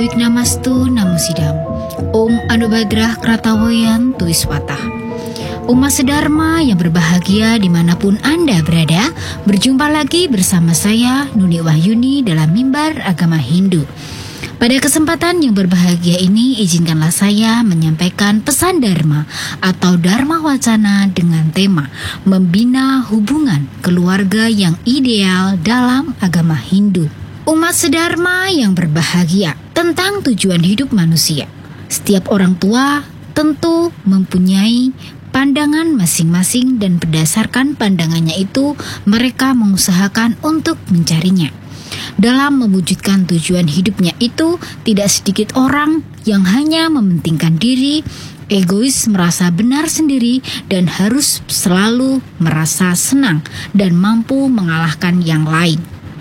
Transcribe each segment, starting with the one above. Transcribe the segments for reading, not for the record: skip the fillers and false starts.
Namastu Namusidam. Om Anubadrah Kratawoyan Tuiswatah. Umat sedharma yang berbahagia dimanapun Anda berada, berjumpa lagi bersama saya Nuni Wahyuni dalam Mimbar Agama Hindu. Pada kesempatan yang berbahagia ini, izinkanlah saya menyampaikan pesan Dharma atau Dharma Wacana dengan tema Membina Hubungan Keluarga yang Ideal dalam Agama Hindu. Umat sedharma yang berbahagia, tentang tujuan hidup manusia. Setiap orang tua tentu mempunyai pandangan masing-masing dan berdasarkan pandangannya itu mereka mengusahakan untuk mencarinya. Dalam mewujudkan tujuan hidupnya itu, tidak sedikit orang yang hanya mementingkan diri, egois, merasa benar sendiri, dan harus selalu merasa senang dan mampu mengalahkan yang lain.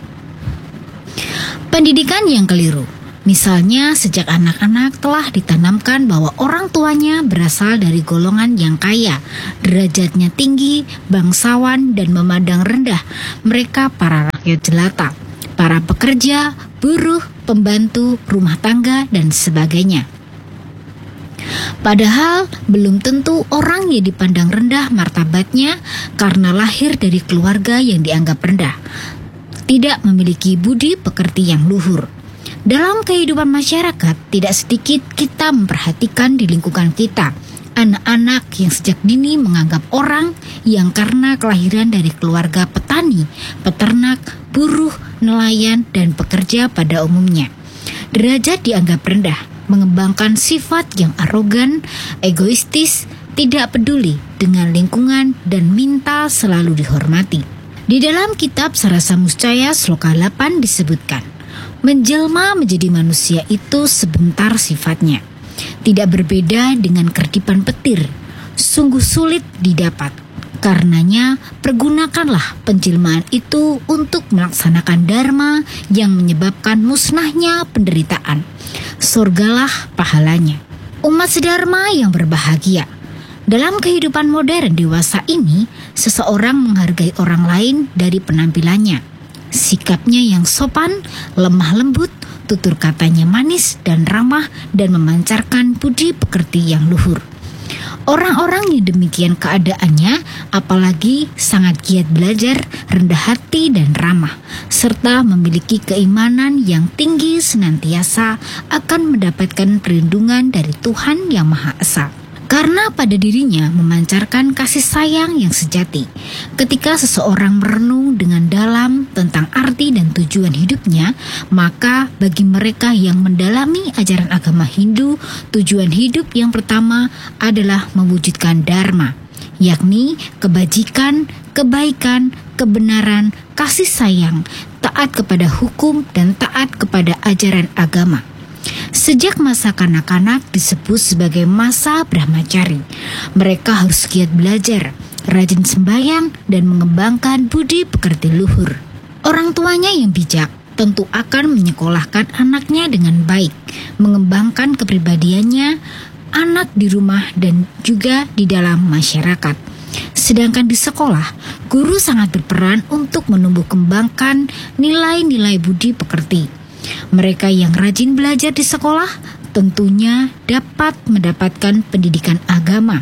Pendidikan yang keliru. Misalnya, sejak anak-anak telah ditanamkan bahwa orang tuanya berasal dari golongan yang kaya, derajatnya tinggi, bangsawan, dan memandang rendah mereka para rakyat jelata, para pekerja, buruh, pembantu, rumah tangga, dan sebagainya. Padahal belum tentu orang yang dipandang rendah martabatnya karena lahir dari keluarga yang dianggap rendah, tidak memiliki budi pekerti yang luhur. Dalam kehidupan masyarakat, tidak sedikit kita memperhatikan di lingkungan kita anak-anak yang sejak dini menganggap orang yang karena kelahiran dari keluarga petani, peternak, buruh, nelayan, dan pekerja pada umumnya. Derajat dianggap rendah, mengembangkan sifat yang arogan, egoistis, tidak peduli dengan lingkungan, dan minta selalu dihormati. Di dalam kitab Sarasa Muscaya Sloka 8 disebutkan, menjelma menjadi manusia itu sebentar sifatnya, tidak berbeda dengan kerdipan petir, sungguh sulit didapat. Karenanya, pergunakanlah penjelmaan itu untuk melaksanakan dharma yang menyebabkan musnahnya penderitaan. Surgalah pahalanya. Umat sedharma yang berbahagia. Dalam kehidupan modern dewasa ini, seseorang menghargai orang lain dari penampilannya, sikapnya yang sopan, lemah lembut, tutur katanya manis dan ramah, dan memancarkan budi pekerti yang luhur. Orang-orang yang demikian keadaannya, apalagi sangat giat belajar, rendah hati dan ramah, serta memiliki keimanan yang tinggi senantiasa akan mendapatkan perlindungan dari Tuhan Yang Maha Esa. Karena pada dirinya memancarkan kasih sayang yang sejati. Ketika seseorang merenung dengan dalam tentang arti dan tujuan hidupnya, maka bagi mereka yang mendalami ajaran agama Hindu, tujuan hidup yang pertama adalah mewujudkan dharma, yakni kebajikan, kebaikan, kebenaran, kasih sayang, taat kepada hukum, dan taat kepada ajaran agama. Sejak masa kanak-kanak disebut sebagai masa brahmacari. Mereka harus giat belajar, rajin sembahyang, dan mengembangkan budi pekerti luhur. Orang tuanya yang bijak tentu akan menyekolahkan anaknya dengan baik, mengembangkan kepribadiannya, anak di rumah dan juga di dalam masyarakat. Sedangkan di sekolah, guru sangat berperan untuk menumbuh kembangkan nilai-nilai budi pekerti. Mereka yang rajin belajar di sekolah tentunya dapat mendapatkan pendidikan agama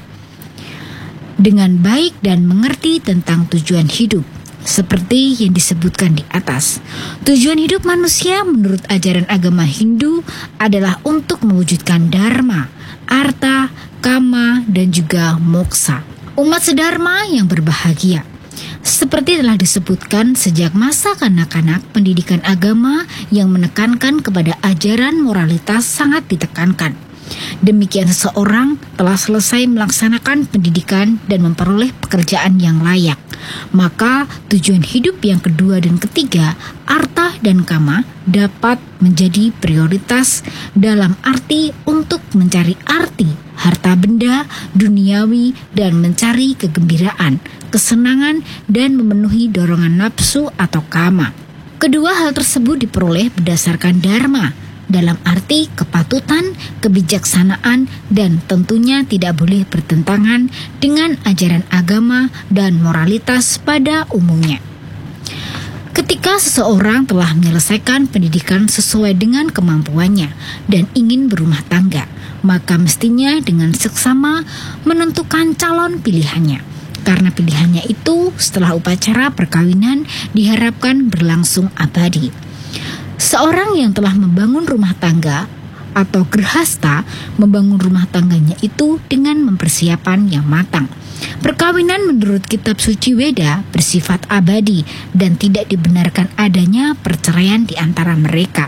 dengan baik dan mengerti tentang tujuan hidup. Seperti yang disebutkan di atas, tujuan hidup manusia menurut ajaran agama Hindu adalah untuk mewujudkan dharma, arta, kama, dan juga moksa. Umat sedharma yang berbahagia. Seperti telah disebutkan sejak masa kanak-kanak, pendidikan agama yang menekankan kepada ajaran moralitas sangat ditekankan. Demikian seseorang telah selesai melaksanakan pendidikan dan memperoleh pekerjaan yang layak. Maka tujuan hidup yang kedua dan ketiga, arta dan kama, dapat menjadi prioritas dalam arti untuk mencari arti, harta benda, duniawi, dan mencari kegembiraan, kesenangan, dan memenuhi dorongan nafsu atau kama. Kedua hal tersebut diperoleh berdasarkan dharma, dalam arti kepatutan, kebijaksanaan, dan tentunya tidak boleh bertentangan dengan ajaran agama dan moralitas pada umumnya. Ketika seseorang telah menyelesaikan pendidikan sesuai dengan kemampuannya dan ingin berumah tangga, maka mestinya dengan seksama menentukan calon pilihannya. Karena pilihannya itu setelah upacara perkawinan diharapkan berlangsung abadi. Seorang yang telah membangun rumah tangga atau grihasta membangun rumah tangganya itu dengan mempersiapkan yang matang. Perkawinan menurut kitab suci Weda bersifat abadi dan tidak dibenarkan adanya perceraian di antara mereka.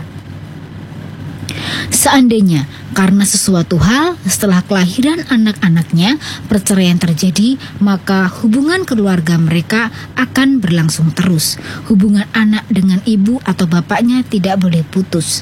Seandainya karena sesuatu hal setelah kelahiran anak-anaknya perceraian terjadi, maka hubungan keluarga mereka akan berlangsung terus. Hubungan anak dengan ibu atau bapaknya tidak boleh putus.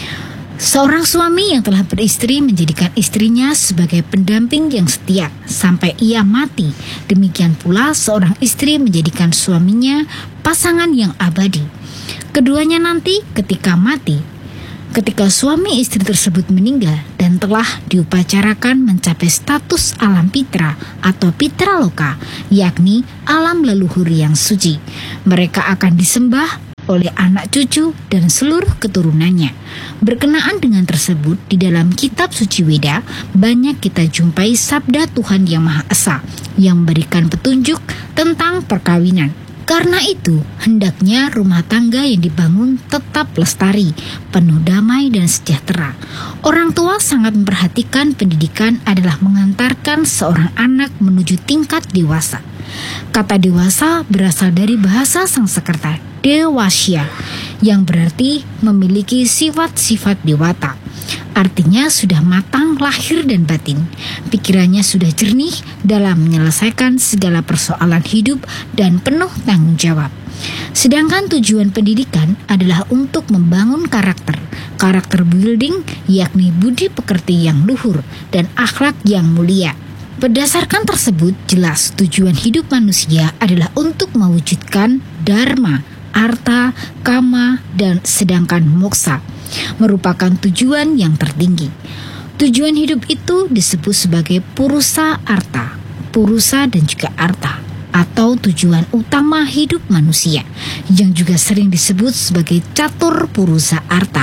Seorang suami yang telah beristri menjadikan istrinya sebagai pendamping yang setia sampai ia mati. Demikian pula seorang istri menjadikan suaminya pasangan yang abadi. Keduanya nanti ketika mati, ketika suami istri tersebut meninggal dan telah diupacarakan mencapai status alam pitra atau pitra loka, yakni alam leluhur yang suci, mereka akan disembah oleh anak cucu dan seluruh keturunannya. Berkenaan dengan tersebut, di dalam kitab suci Weda banyak kita jumpai sabda Tuhan Yang Maha Esa yang memberikan petunjuk tentang perkawinan. Karena itu, hendaknya rumah tangga yang dibangun tetap lestari, penuh damai dan sejahtera. Orang tua sangat memperhatikan pendidikan adalah mengantarkan seorang anak menuju tingkat dewasa. Kata dewasa berasal dari bahasa Sanskerta dewasya, yang berarti memiliki sifat-sifat dewata. Artinya sudah matang lahir dan batin. Pikirannya sudah jernih dalam menyelesaikan segala persoalan hidup dan penuh tanggung jawab. Sedangkan tujuan pendidikan adalah untuk membangun karakter building, yakni budi pekerti yang luhur dan akhlak yang mulia. Berdasarkan tersebut, jelas tujuan hidup manusia adalah untuk mewujudkan dharma, arta, kama, dan sedangkan moksa merupakan tujuan yang tertinggi. Tujuan hidup itu disebut sebagai purusa arta, purusa dan juga arta, atau tujuan utama hidup manusia, yang juga sering disebut sebagai catur purusa arta,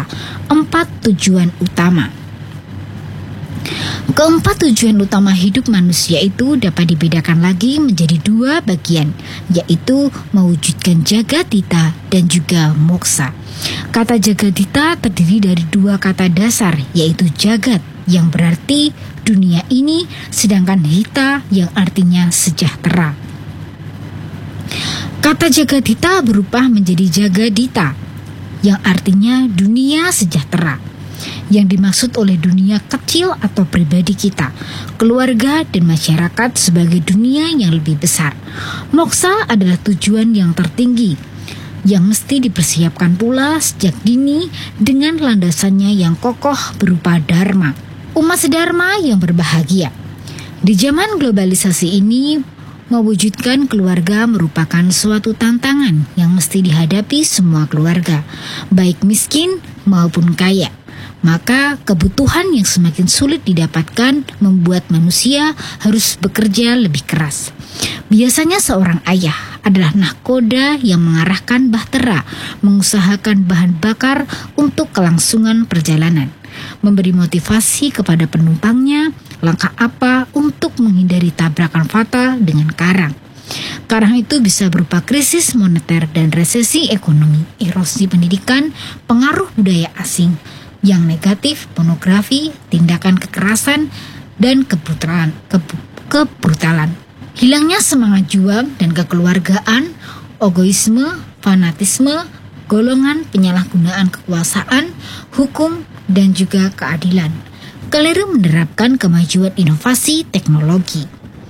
4 tujuan utama. Keempat tujuan utama hidup manusia itu dapat dibedakan lagi menjadi 2 bagian, yaitu mewujudkan jagadita dan juga moksa. Kata jagadita terdiri dari 2 kata dasar, yaitu jagat yang berarti dunia ini, sedangkan hita yang artinya sejahtera. Kata jagadita berubah menjadi jagadita yang artinya dunia sejahtera. Yang dimaksud oleh dunia kecil atau pribadi kita, keluarga dan masyarakat sebagai dunia yang lebih besar. Moksa adalah tujuan yang tertinggi, yang mesti dipersiapkan pula sejak dini dengan landasannya yang kokoh berupa dharma. Umat sedharma yang berbahagia. Di zaman globalisasi ini, mewujudkan keluarga merupakan suatu tantangan yang mesti dihadapi semua keluarga, baik miskin maupun kaya. Maka kebutuhan yang semakin sulit didapatkan membuat manusia harus bekerja lebih keras. Biasanya seorang ayah adalah nahkoda yang mengarahkan bahtera, mengusahakan bahan bakar untuk kelangsungan perjalanan, memberi motivasi kepada penumpangnya, langkah apa untuk menghindari tabrakan fatal dengan karang. Karang itu bisa berupa krisis moneter dan resesi ekonomi, erosi pendidikan, pengaruh budaya asing yang negatif, pornografi, tindakan kekerasan, dan kebrutalan. Hilangnya semangat juang dan kekeluargaan, egoisme, fanatisme, golongan penyalahgunaan kekuasaan, hukum, dan juga keadilan. Keliru menerapkan kemajuan inovasi teknologi.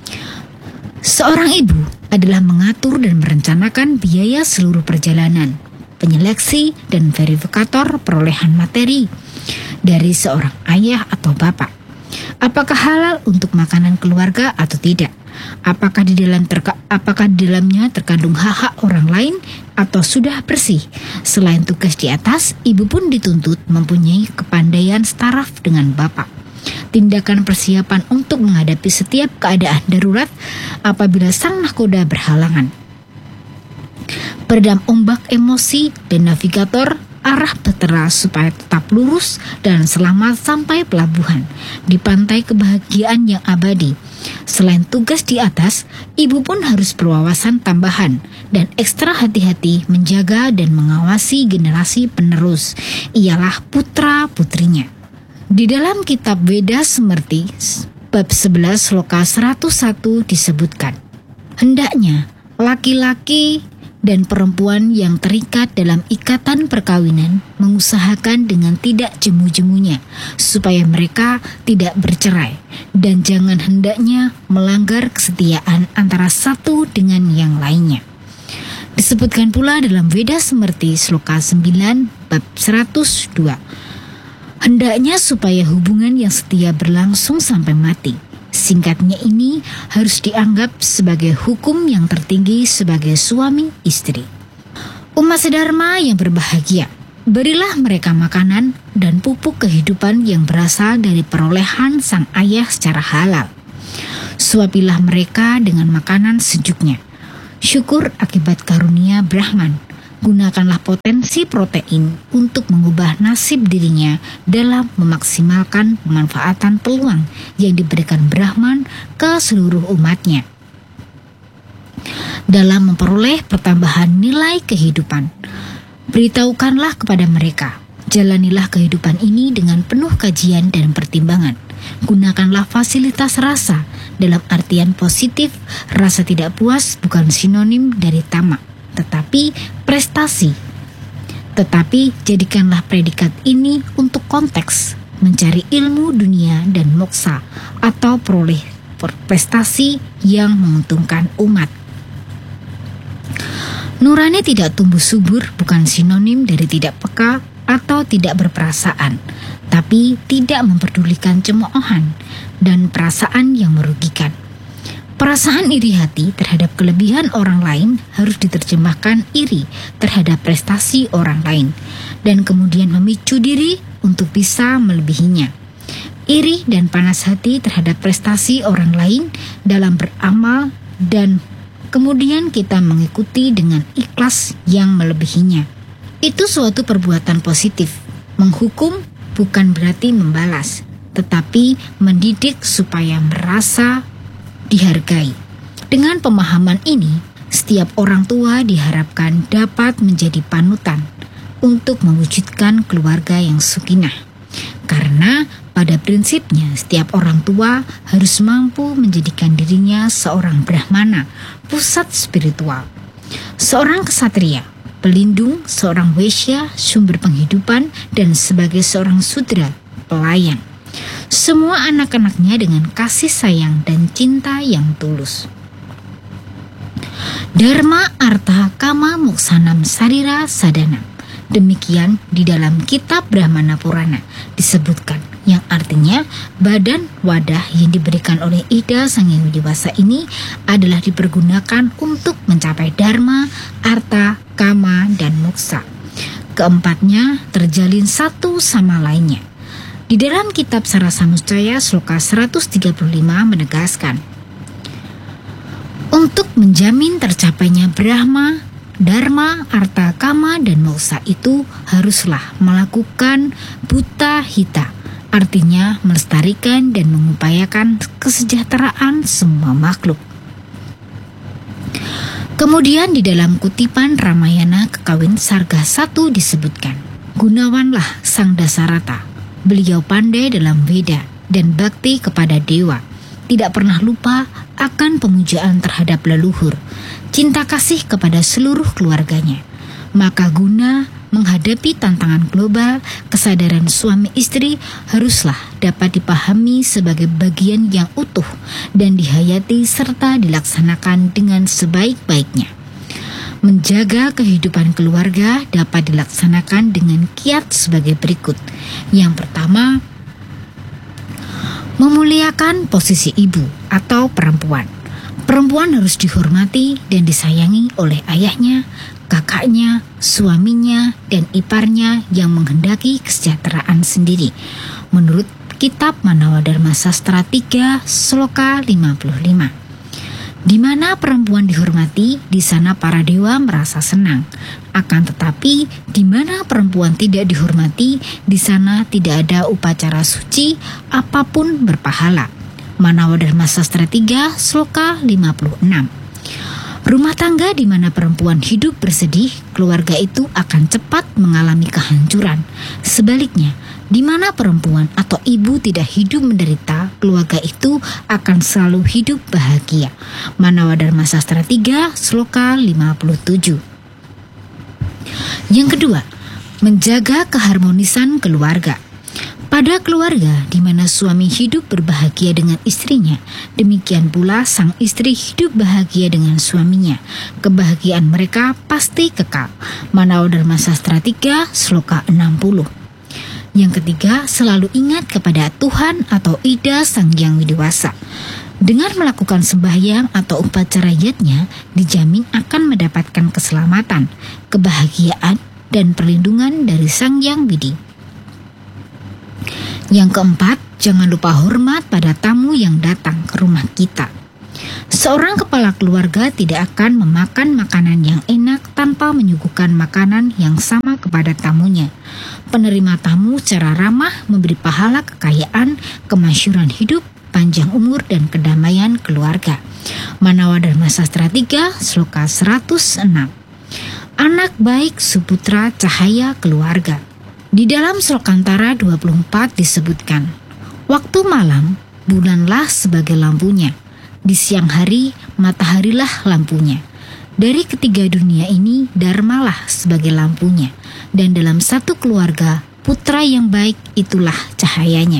Seorang ibu adalah mengatur dan merencanakan biaya seluruh perjalanan, penyeleksi dan verifikator perolehan materi dari seorang ayah atau bapak. Apakah halal untuk makanan keluarga atau tidak? Apakah di dalamnya terkandung hak-hak orang lain atau sudah bersih? Selain tugas di atas, ibu pun dituntut mempunyai kepandaian setaraf dengan bapak. Tindakan persiapan untuk menghadapi setiap keadaan darurat apabila sang nahkoda berhalangan. peredam ombak emosi, dan navigator arah bahtera supaya tetap lurus dan selamat sampai pelabuhan di pantai kebahagiaan yang abadi. Selain tugas di atas, ibu pun harus berwawasan tambahan dan ekstra hati-hati menjaga dan mengawasi generasi penerus, ialah putra-putrinya. Di dalam kitab Weda Smriti, bab 11 sloka 101 disebutkan, hendaknya laki-laki dan perempuan yang terikat dalam ikatan perkawinan mengusahakan dengan tidak jemu-jemunya supaya mereka tidak bercerai, dan jangan hendaknya melanggar kesetiaan antara satu dengan yang lainnya. Disebutkan pula dalam Weda Smriti sloka 9 bab 102, hendaknya supaya hubungan yang setia berlangsung sampai mati. Singkatnya, ini harus dianggap sebagai hukum yang tertinggi sebagai suami istri. Umat sedharma yang berbahagia, berilah mereka makanan dan pupuk kehidupan yang berasal dari perolehan sang ayah secara halal. Suapilah mereka dengan makanan sejuknya. Syukur akibat karunia Brahman. Gunakanlah potensi protein untuk mengubah nasib dirinya dalam memaksimalkan pemanfaatan peluang yang diberikan Brahman ke seluruh umatnya. Dalam memperoleh pertambahan nilai kehidupan, beritahukanlah kepada mereka, jalanilah kehidupan ini dengan penuh kajian dan pertimbangan. Gunakanlah fasilitas rasa dalam artian positif. Rasa tidak puas bukan sinonim dari tamak, tetapi prestasi. Tetapi jadikanlah predikat ini untuk konteks mencari ilmu dunia dan moksa, atau peroleh prestasi yang menguntungkan umat. Nurani tidak tumbuh subur bukan sinonim dari tidak peka atau tidak berperasaan, tapi tidak memperdulikan cemoohan dan perasaan yang merugikan. Perasaan iri hati terhadap kelebihan orang lain harus diterjemahkan iri terhadap prestasi orang lain, dan kemudian memicu diri untuk bisa melebihinya. Iri dan panas hati terhadap prestasi orang lain dalam beramal, dan kemudian kita mengikuti dengan ikhlas yang melebihinya. Itu suatu perbuatan positif. Menghukum bukan berarti membalas, tetapi mendidik supaya merasa dihargai. Dengan pemahaman ini, setiap orang tua diharapkan dapat menjadi panutan untuk mewujudkan keluarga yang sakinah. Karena pada prinsipnya setiap orang tua harus mampu menjadikan dirinya seorang brahmana, pusat spiritual, seorang ksatria, pelindung, seorang waisya, sumber penghidupan, dan sebagai seorang sudra, pelayan. Semua anak-anaknya dengan kasih sayang dan cinta yang tulus. Dharma Artha Kama Moksanam Sarira Sadana. Demikian di dalam kitab Brahmana Purana disebutkan, yang artinya badan wadah yang diberikan oleh Ida Sang Yang Dewasa ini adalah dipergunakan untuk mencapai Dharma, Artha, Kama, dan Moksa. Keempatnya terjalin satu sama lainnya. Di dalam kitab Sarasamuscaya sloka 135 menegaskan, untuk menjamin tercapainya Brahma, Dharma, Artha, Kama, dan Moksa itu haruslah melakukan buta hita, artinya melestarikan dan mengupayakan kesejahteraan semua makhluk. Kemudian di dalam kutipan Ramayana Kekawin Sarga 1 disebutkan, gunawanlah Sang Dasarata. Beliau pandai dalam Veda dan bakti kepada dewa, tidak pernah lupa akan pemujaan terhadap leluhur, cinta kasih kepada seluruh keluarganya. Maka guna menghadapi tantangan global, kesadaran suami istri haruslah dapat dipahami sebagai bagian yang utuh dan dihayati serta dilaksanakan dengan sebaik-baiknya. Menjaga kehidupan keluarga dapat dilaksanakan dengan kiat sebagai berikut. Yang pertama, memuliakan posisi ibu atau perempuan. Perempuan harus dihormati dan disayangi oleh ayahnya, kakaknya, suaminya, dan iparnya yang menghendaki kesejahteraan sendiri. Menurut kitab Manawa Dharma Sastra 3, Sloka 55. Di mana perempuan dihormati, di sana para dewa merasa senang. Akan tetapi, di mana perempuan tidak dihormati, di sana tidak ada upacara suci apapun berpahala. Manawa Dharma Sastra 3, Sloka 56. Rumah tangga di mana perempuan hidup bersedih, keluarga itu akan cepat mengalami kehancuran. Sebaliknya, di mana perempuan atau ibu tidak hidup menderita, keluarga itu akan selalu hidup bahagia. Manawa Dharma Sastra 3, Sloka 57. Yang kedua, menjaga keharmonisan keluarga. Pada keluarga di mana suami hidup berbahagia dengan istrinya, demikian pula sang istri hidup bahagia dengan suaminya. Kebahagiaan mereka pasti kekal. Manawa Dharma Sastra 3, Sloka 60. Yang ketiga, selalu ingat kepada Tuhan atau Ida Sang Hyang Widi-Wasa. Dengan melakukan sembahyang atau upacara yatnya, dijamin akan mendapatkan keselamatan, kebahagiaan, dan perlindungan dari Sang Hyang Widi. Yang keempat, jangan lupa hormat pada tamu yang datang ke rumah kita. Seorang kepala keluarga tidak akan memakan makanan yang enak tanpa menyuguhkan makanan yang sama kepada tamunya. Penerima tamu secara ramah memberi pahala kekayaan, kemasyhuran hidup, panjang umur, dan kedamaian keluarga. Manawa Dharma Sastra 3, Sloka 106. Anak baik suputra cahaya keluarga. Di dalam Slokantara 24 disebutkan, waktu malam, bulanlah sebagai lampunya. Di siang hari, mataharilah lampunya. Dari ketiga dunia ini, dharmalah sebagai lampunya. Dan dalam satu keluarga, putra yang baik itulah cahayanya.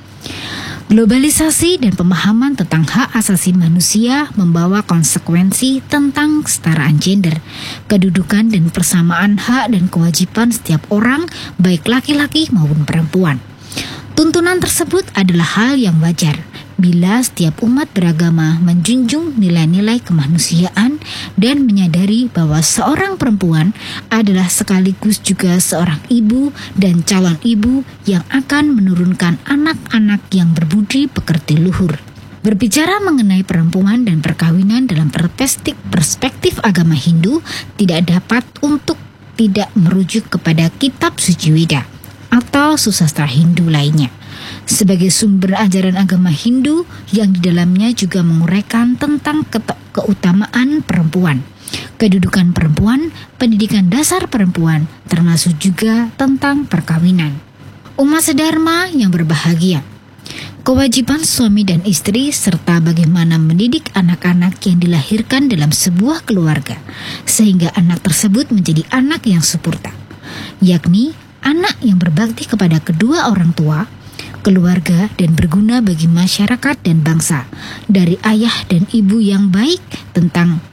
Globalisasi dan pemahaman tentang hak asasi manusia membawa konsekuensi tentang kesetaraan gender, kedudukan dan persamaan hak dan kewajiban setiap orang, baik laki-laki maupun perempuan. Tuntunan tersebut adalah hal yang wajar bila setiap umat beragama menjunjung nilai-nilai kemanusiaan dan menyadari bahwa seorang perempuan adalah sekaligus juga seorang ibu dan calon ibu yang akan menurunkan anak-anak yang berbudi pekerti luhur. Berbicara mengenai perempuan dan perkawinan dalam perspektif agama Hindu tidak dapat untuk tidak merujuk kepada kitab suci Weda atau susastra Hindu lainnya sebagai sumber ajaran agama Hindu yang di dalamnya juga menguraikan tentang keutamaan perempuan, kedudukan perempuan, pendidikan dasar perempuan, termasuk juga tentang perkawinan. Umat sedharma yang berbahagia, kewajiban suami dan istri serta bagaimana mendidik anak-anak yang dilahirkan dalam sebuah keluarga sehingga anak tersebut menjadi anak yang supurta, yakni anak yang berbakti kepada kedua orang tua, keluarga, dan berguna bagi masyarakat dan bangsa, dari ayah dan ibu yang baik, tentang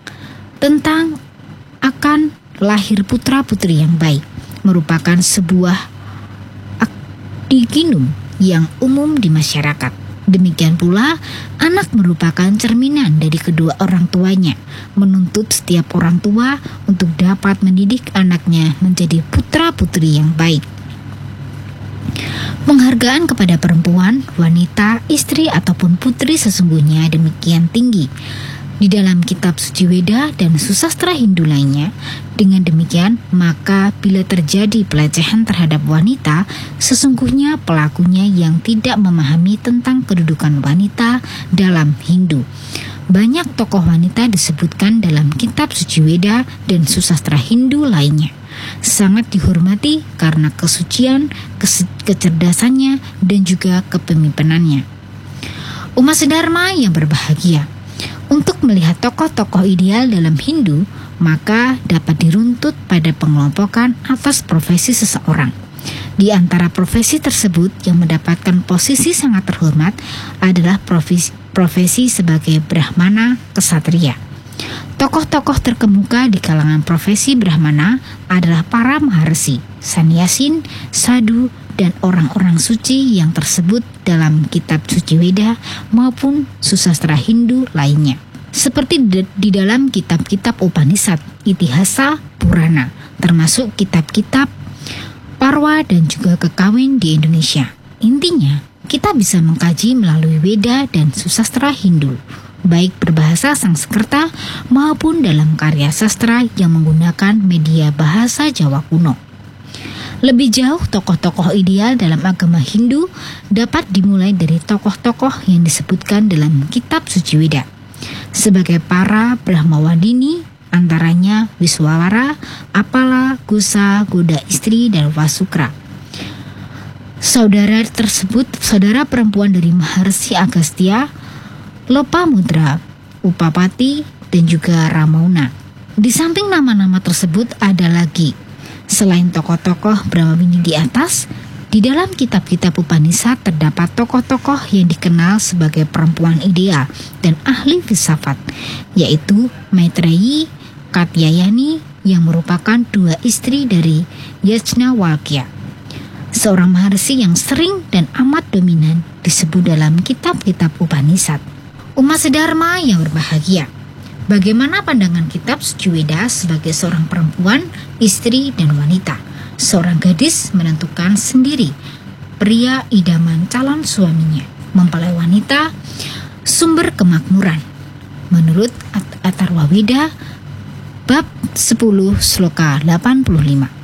akan lahir putra-putri yang baik, merupakan sebuah akdiginum yang umum di masyarakat. Demikian pula, anak merupakan cerminan dari kedua orang tuanya, menuntut setiap orang tua untuk dapat mendidik anaknya menjadi putra-putri yang baik. Penghargaan kepada perempuan, wanita, istri ataupun putri sesungguhnya demikian tinggi di dalam kitab suci Weda dan susastra Hindu lainnya. Dengan demikian, maka bila terjadi pelecehan terhadap wanita, sesungguhnya pelakunya yang tidak memahami tentang kedudukan wanita dalam Hindu. Banyak tokoh wanita disebutkan dalam kitab suci Weda dan susastra Hindu lainnya. Sangat dihormati karena kesucian, kecerdasannya, dan juga kepemimpinannya. Umat sedharma yang berbahagia, untuk melihat tokoh-tokoh ideal dalam Hindu, maka dapat diruntut pada pengelompokan atas profesi seseorang. Di antara profesi tersebut yang mendapatkan posisi sangat terhormat adalah profesi sebagai Brahmana Ksatria. Tokoh-tokoh terkemuka di kalangan profesi Brahmana adalah para maharsi, sannyasin, sadhu, dan orang-orang suci yang tersebut dalam kitab suci Weda maupun susastra Hindu lainnya. Seperti di dalam kitab-kitab Upanishad, Itihasa, Purana, termasuk kitab-kitab Parwa dan juga Kekawin di Indonesia. Intinya, kita bisa mengkaji melalui Weda dan susastra Hindu baik berbahasa Sanskerta maupun dalam karya sastra yang menggunakan media bahasa Jawa kuno. Lebih jauh, tokoh-tokoh ideal dalam agama Hindu dapat dimulai dari tokoh-tokoh yang disebutkan dalam kitab suci Weda sebagai para Brahmawadini, antaranya Wiswawara, Apala, Kusa, Goda Istri, dan Wasukra. Saudara perempuan dari Maharsi Agastya, Lopamudra, Upapati, dan juga Ramauna. Di samping nama-nama tersebut ada lagi, selain tokoh-tokoh Brahmawini di atas, di dalam kitab-kitab Upanishad terdapat tokoh-tokoh yang dikenal sebagai perempuan ideal dan ahli filsafat, yaitu Maitreyi, Katyayani yang merupakan dua istri dari Yajnavalkya, seorang maharsi yang sering dan amat dominan disebut dalam kitab-kitab Upanishad. Umat sedharma yang berbahagia, bagaimana pandangan kitab suci Weda sebagai seorang perempuan, istri, dan wanita? Seorang gadis menentukan sendiri pria idaman calon suaminya, mempelai wanita sumber kemakmuran. Menurut Atharwa Weda bab 10 sloka 85.